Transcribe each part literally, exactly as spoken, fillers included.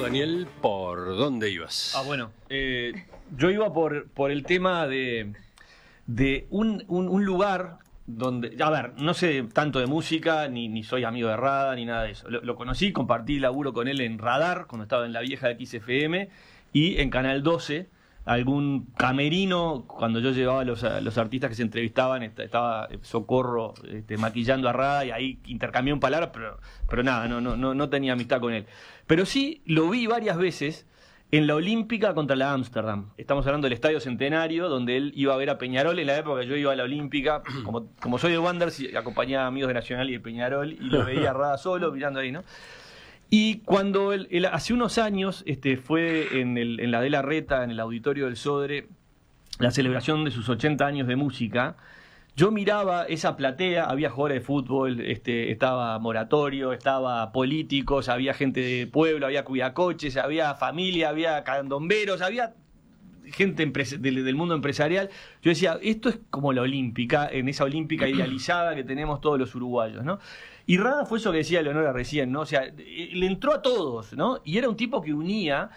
Daniel, ¿por dónde ibas? Ah, bueno, eh, yo iba por, por el tema de, de un, un, un lugar donde, a ver, no sé tanto de música, ni, ni soy amigo de Rada, ni nada de eso. Lo, lo conocí, compartí laburo con él en Radar, cuando estaba en la vieja X F M, y en Canal doce, algún camerino, cuando yo llevaba a los, a los artistas que se entrevistaban, estaba Socorro este, maquillando a Rada, y ahí intercambié un palabra, pero, pero nada, no, no, no, no tenía amistad con él. Pero sí lo vi varias veces en la Olímpica contra la Ámsterdam. Estamos hablando del Estadio Centenario, donde él iba a ver a Peñarol. En la época que yo iba a la Olímpica, como, como soy de Wanderers, acompañaba a amigos de Nacional y de Peñarol, y lo veía a Rada solo, mirando ahí, ¿no? Y cuando él, él hace unos años este, fue en, el, en la de la Reta, en el auditorio del Sodre, la celebración de sus ochenta años de música, yo miraba esa platea, había jugadores de fútbol, este, estaba Moratorio, estaba políticos, había gente de pueblo, había cuidacoches, había familia, había candomberos, había gente del, del mundo empresarial. Yo decía, esto es como la Olímpica, en esa Olímpica idealizada que tenemos todos los uruguayos, ¿no? Y Rada fue eso que decía Leonora recién, ¿no? O sea, le entró a todos, ¿no? Y era un tipo que unía.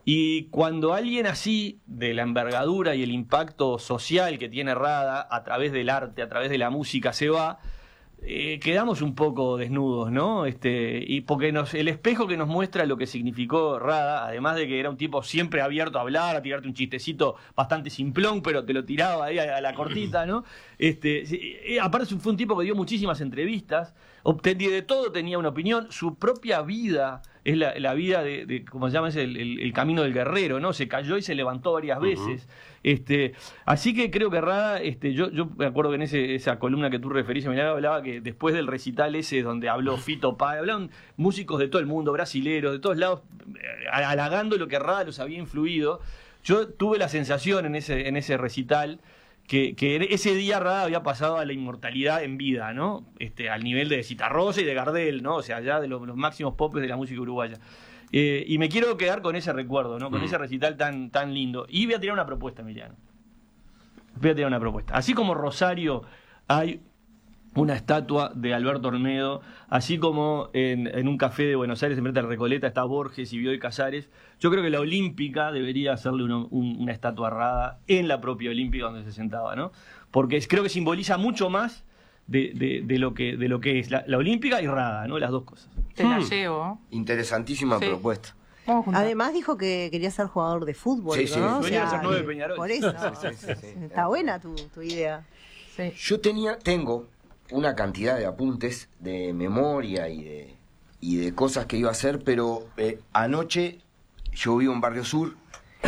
Y cuando alguien así, de la envergadura y el impacto social que tiene Rada, a través del arte, a través de la música, se va, eh, quedamos un poco desnudos, ¿no? Este, y porque nos, el espejo que nos muestra lo que significó Rada, además de que era un tipo siempre abierto a hablar, a tirarte un chistecito bastante simplón, pero te lo tiraba ahí a, a la cortita, ¿no? Este, eh, aparte fue un tipo que dio muchísimas entrevistas, obtenía de todo, tenía una opinión, su propia vida es la, la vida de, de, como se llama, es el, el, el camino del guerrero, ¿no? Se cayó y se levantó varias veces. Uh-huh. Este, así que creo que Rada, este, yo, yo me acuerdo que en ese, esa columna que tú referís, me hablaba que después del recital ese donde habló Fito Páez, hablaban músicos de todo el mundo, brasileros, de todos lados, halagando lo que Rada los había influido. Yo tuve la sensación en ese, en ese recital Que, que ese día Rada había pasado a la inmortalidad en vida, ¿no? Este, al nivel de Citarrosa y de Gardel, ¿no? O sea, ya de los, los máximos popes de la música uruguaya. Eh, y me quiero quedar con ese recuerdo, ¿no? Con mm. ese recital tan, tan lindo. Y voy a tirar una propuesta, Emiliano. Voy a tirar una propuesta. Así como Rosario hay una estatua de Alberto Olmedo, así como en, en un café de Buenos Aires, enfrente de la Recoleta, está Borges y Bioy Casares. Yo creo que la Olímpica debería hacerle uno, un, una estatua a Rada en la propia Olímpica donde se sentaba, ¿no? Porque creo que simboliza mucho más de, de, de, lo, que, de lo que es la, la Olímpica y Rada, ¿no? Las dos cosas. Te la llevo. Interesantísima sí. propuesta. Además dijo que quería ser jugador de fútbol, sí, sí. ¿no? Venía o sea, a ser nueve de Peñarol. Por eso. Sí, sí, sí, sí. Está buena tu, tu idea. Sí. Yo tenía, tengo una cantidad de apuntes de memoria y de, y de cosas que iba a hacer, pero eh, anoche yo vivo en Barrio Sur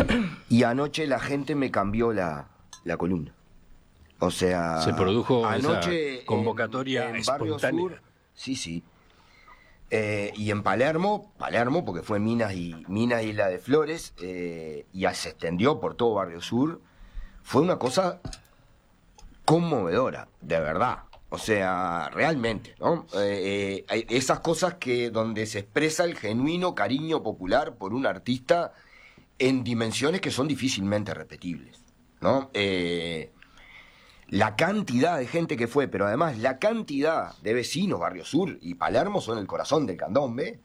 y anoche la gente me cambió la, la columna. O sea, se produjo anoche esa convocatoria en, en espontánea. Barrio Sur, sí, sí. Eh, y en Palermo, Palermo, porque fue Minas y Minas Isla de Flores, eh, y se extendió por todo Barrio Sur, fue una cosa conmovedora, de verdad. O sea, realmente, ¿no? Eh, eh, esas cosas que donde se expresa el genuino cariño popular por un artista en dimensiones que son difícilmente repetibles, ¿no? Eh, la cantidad de gente que fue, pero además la cantidad de vecinos, Barrio Sur y Palermo son el corazón del candombe,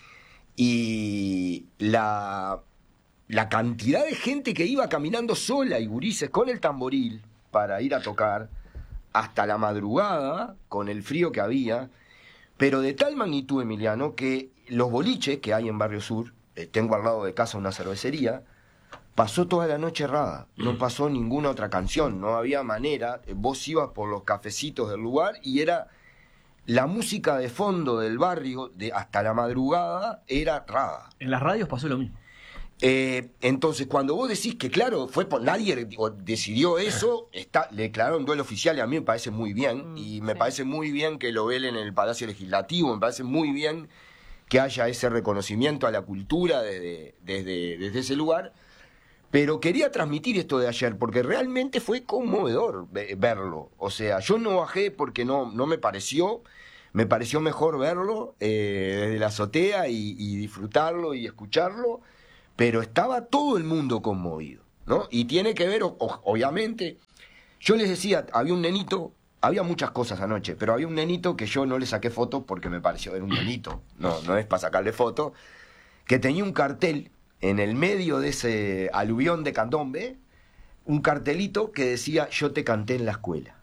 y la, la cantidad de gente que iba caminando sola y gurises con el tamboril para ir a tocar hasta la madrugada, con el frío que había, pero de tal magnitud, Emiliano, que los boliches que hay en Barrio Sur, eh, tengo al lado de casa una cervecería, pasó toda la noche Rada, no pasó ninguna otra canción, no había manera, eh, vos ibas por los cafecitos del lugar y era la música de fondo del barrio, de hasta la madrugada, era Rada. En las radios pasó lo mismo. Eh, entonces, cuando vos decís que, claro, fue por nadie digo, decidió eso, está, le declararon duelo oficial y a mí me parece muy bien, mm, y me sí. parece muy bien que lo velen en el Palacio Legislativo, me parece muy bien que haya ese reconocimiento a la cultura desde, desde, desde ese lugar, pero quería transmitir esto de ayer, porque realmente fue conmovedor verlo, o sea, yo no bajé porque no, no me pareció, me pareció mejor verlo eh, desde la azotea y, y disfrutarlo y escucharlo, pero estaba todo el mundo conmovido, ¿no? Y tiene que ver, o, obviamente, yo les decía, había un nenito, había muchas cosas anoche, pero había un nenito que yo no le saqué foto porque me pareció, era un nenito, no, no es para sacarle foto, que tenía un cartel en el medio de ese aluvión de candombe, un cartelito que decía yo te canté en la escuela.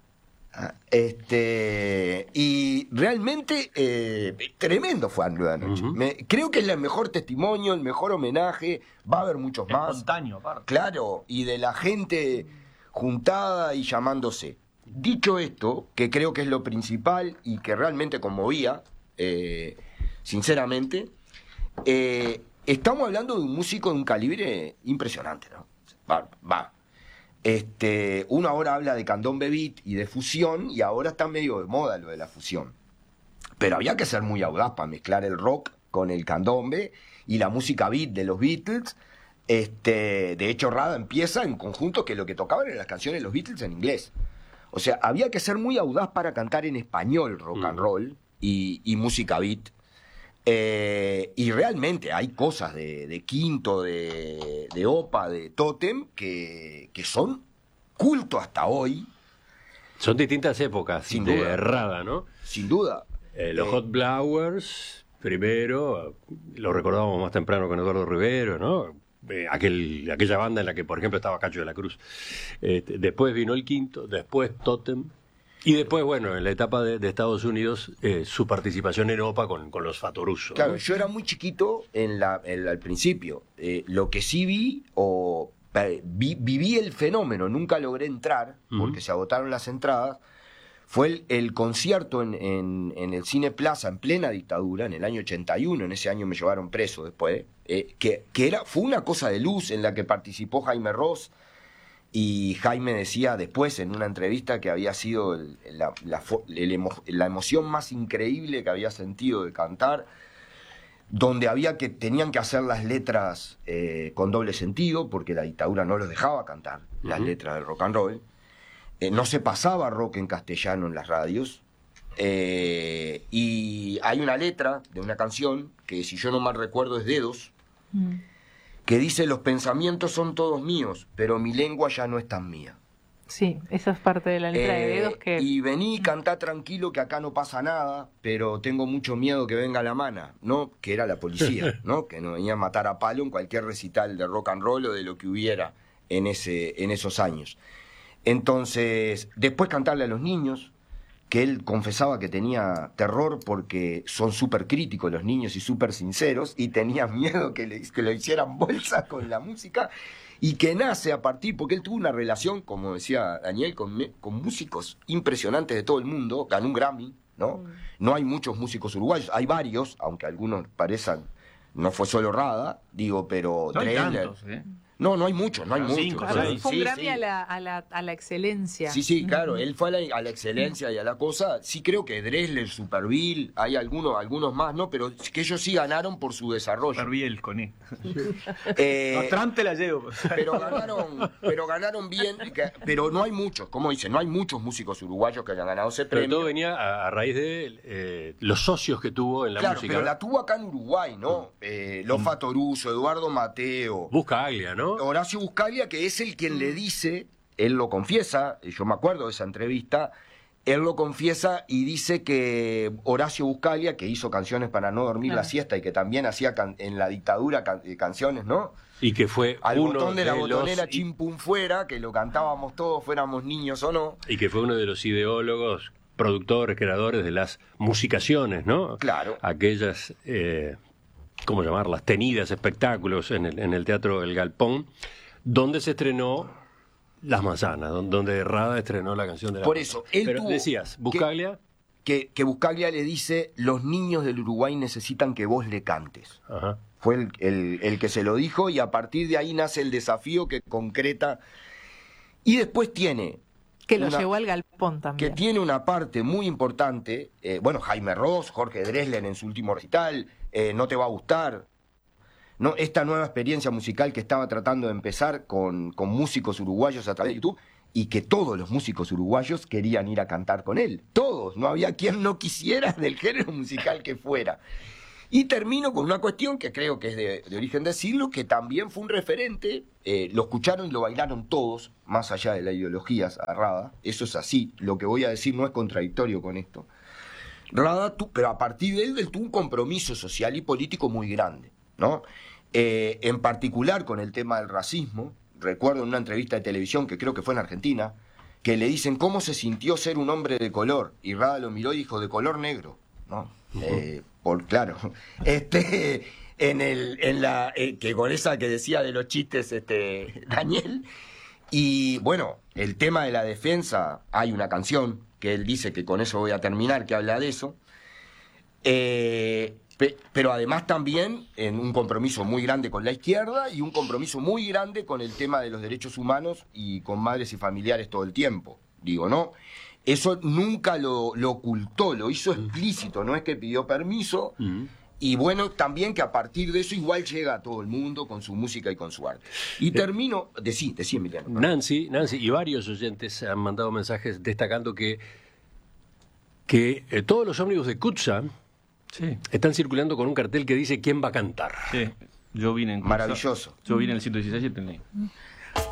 Este, y realmente eh, tremendo fue Anglo de Anoche. Uh-huh. Me, creo que es el mejor testimonio, el mejor homenaje. Va a haber muchos más. Espontáneo, aparte. Claro, y de la gente juntada y llamándose. Dicho esto, que creo que es lo principal y que realmente conmovía, eh, sinceramente, eh, estamos hablando de un músico de un calibre impresionante, ¿no? Va, va. Este, uno ahora habla de candombe beat y de fusión, y ahora está medio de moda lo de la fusión. Pero había que ser muy audaz para mezclar el rock con el candombe y la música beat de los Beatles. Este, de hecho, Rada empieza en conjunto que lo que tocaban eran las canciones de los Beatles en inglés. O sea, había que ser muy audaz para cantar en español rock mm. and roll y, y música beat. Eh, y realmente hay cosas de, de Quinto, de, de Opa, de Totem, que, que son culto hasta hoy. Son distintas épocas Sin de duda. Rada, ¿no? Sin duda. Eh, los Eh, Hot Blowers, primero, lo recordábamos más temprano con Eduardo Rivero, ¿no? Eh, aquel, aquella banda en la que, por ejemplo, estaba Cacho de la Cruz. Este, después vino el Quinto, después Totem. Y después, bueno, en la etapa de, de Estados Unidos, eh, su participación en Opa con, con los Fatoruso. Claro, ¿no? yo era muy chiquito en la, en la- al principio. Eh, lo que sí vi, o eh, vi- viví el fenómeno, nunca logré entrar, porque Ujú. se agotaron las entradas, fue el, el concierto en, en- en el Cine Plaza, en plena dictadura, en el año ochenta y uno, en ese año me llevaron preso después, eh, que, que era, fue una cosa de luz en la que participó Jaime Ross. Y Jaime decía después en una entrevista que había sido el- la, la fo- el emo- la emoción más increíble que había sentido de cantar, donde había que tenían que hacer las letras eh, con doble sentido, porque la dictadura no los dejaba cantar las Ujú. letras del rock and roll. Eh, no se pasaba rock en castellano en las radios. Eh, y hay una letra de una canción que, si yo no mal recuerdo, es Dedos, Mm. que dice: los pensamientos son todos míos, pero mi lengua ya no es tan mía. Sí, esa es parte de la letra de Eh, Dedos que... Y vení, cantá tranquilo que acá no pasa nada, pero tengo mucho miedo que venga la mana, ¿no? Que era la policía, ¿no? Que nos venía a matar a palo en cualquier recital de rock and roll o de lo que hubiera en, ese, en esos años. Entonces, después cantarle a los niños, que él confesaba que tenía terror porque son súper críticos los niños y súper sinceros, y tenía miedo que le, que le hicieran bolsa con la música, y que nace a partir, porque él tuvo una relación, como decía Daniel, con, me- con músicos impresionantes de todo el mundo, ganó un Grammy, ¿no? No hay muchos músicos uruguayos, hay varios, aunque algunos parezcan, no fue solo Rada, digo, pero No hay Drexler. tantos, ¿eh? No, no hay muchos, no hay muchos. Cinco, Para mí seis. fue un Sí, Grammy sí. A, la, a, la, a la excelencia. Sí, sí, claro, él fue a la, a la excelencia y a la cosa. Sí creo que Drexler, Superville, hay algunos, algunos más, ¿no? Pero que ellos sí ganaron por su desarrollo. Ferbiel con E. Eh, A Trump te la llevo. pero ganaron, pero ganaron bien, que- pero no hay muchos, como dicen, no hay muchos músicos uruguayos que hayan ganado ese Pero premio. todo venía a, a raíz de eh, los socios que tuvo en la Claro, música. pero la tuvo acá en Uruguay, ¿no? Eh, Lofa Toruso, Eduardo Mateo, Busca Aglia, ¿no? Horacio Buscaglia, que es el quien le dice, él lo confiesa, y yo me acuerdo de esa entrevista, él lo confiesa y dice que Horacio Buscaglia, que hizo canciones para no dormir Claro. la siesta y que también hacía can- en la dictadura can- eh, canciones, ¿no? Y que fue Al uno botón de la los- botonera y- chimpum fuera, que lo cantábamos todos, fuéramos niños o no. y que fue uno de los ideólogos, productores, creadores de las musicaciones, ¿no? Claro. Aquellas, eh, ¿cómo llamarlas? Tenidas espectáculos en el, en el Teatro El Galpón, donde se estrenó Las Manzanas, don- donde Rada estrenó la canción de la Por eso, él Pero tuvo decías, que- Buscaglia, Que, que Buscaglia le dice, los niños del Uruguay necesitan que vos le cantes. ajá. Fue el, el- el que se lo dijo, y a partir de ahí nace el desafío que concreta. Y después tiene, Que lo una- llevó al galpón que también. tiene una parte muy importante, eh, bueno, Jaime Ross, Jorge Drexler en su último recital, eh, No te va a gustar, ¿no? Esta nueva experiencia musical que estaba tratando de empezar con, con músicos uruguayos a través de YouTube, y que todos los músicos uruguayos querían ir a cantar con él, todos, no había quien no quisiera del género musical que fuera. Y termino con una cuestión que creo que es de, de origen de siglo, que también fue un referente, eh, lo escucharon y lo bailaron todos, más allá de la ideología a Rada, eso es así, lo que voy a decir no es contradictorio con esto. Rada, tu- pero a partir de él, él tuvo un compromiso social y político muy grande, ¿no? Eh, en particular con el tema del racismo, recuerdo en una entrevista de televisión, que creo que fue en Argentina, que le dicen cómo se sintió ser un hombre de color, y Rada lo miró y dijo, de color negro, ¿no? Uh-huh. eh, por claro, este, en el, en la, eh, que con esa que decía de los chistes, este, Daniel, y bueno, el tema de la defensa, hay una canción que él dice, que con eso voy a terminar, que habla de eso, eh, pe, pero además también en un compromiso muy grande con la izquierda y un compromiso muy grande con el tema de los derechos humanos y con madres y familiares todo el tiempo, digo, ¿no? Eso nunca lo, lo ocultó, lo hizo explícito, no es que pidió permiso. Uh-huh. Y bueno, también que a partir de eso igual llega a todo el mundo con su música y con su arte. Y termino, decí, decí Emiliano. Nancy, Nancy y varios oyentes han mandado mensajes destacando que, que eh, todos los ómnibus de Kutza sí. están circulando con un cartel que dice quién va a cantar. Sí, yo vine en Kutza. Maravilloso. Yo vine en el ciento dieciséis y entendí.